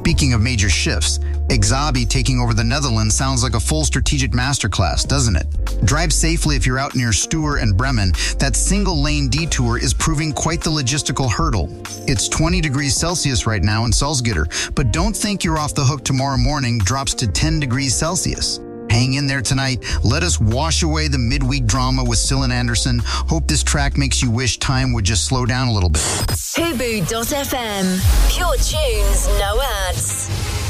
Speaking of major shifts, Exabi taking over the Netherlands sounds like a full strategic masterclass, doesn't it? Drive safely if you're out near Stuur and Bremen. That single-lane detour is proving quite the logistical hurdle. It's 20 degrees Celsius right now in Salzgitter, but don't think you're off the hook tomorrow morning drops to 10 degrees Celsius. Hang in there tonight. Let us wash away the midweek drama with Cylon Anderson. Hope this track makes you wish time would just slow down a little bit. Hubu.fm. Pure tunes, no ads.